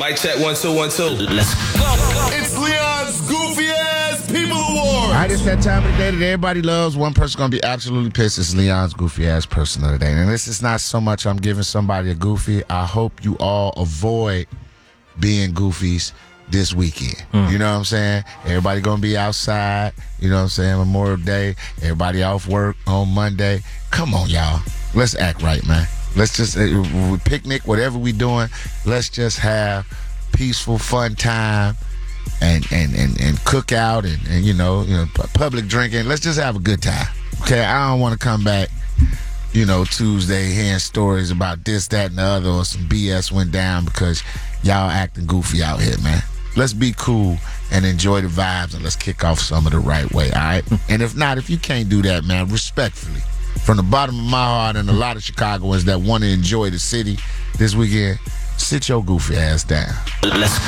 Mic check 1 2 1 2. Let's go. It's Leon's Goofy Ass People Award. All right, it's that time of the day that everybody loves. One person going to be absolutely pissed. It's Leon's Goofy Ass Person of the Day. And this is not so much I'm giving somebody a goofy. I hope you all avoid being goofies this weekend. You know what I'm saying? Everybody going to be outside. You know what I'm saying? Memorial Day. Everybody off work on Monday. Come on, y'all. Let's act right, man. Let's just picnic, whatever we doing. Let's just have peaceful, fun time and cook out and you know, public drinking. Let's just have a good time. Okay, I don't want to come back, Tuesday hearing stories about this, that, and the other, or some BS went down because y'all acting goofy out here, man. Let's be cool and enjoy the vibes, and let's kick off some of the right way, all right? And if you can't do that, man, respectfully, from the bottom of my heart and a lot of Chicagoans that want to enjoy the city this weekend, sit your goofy ass down. Let's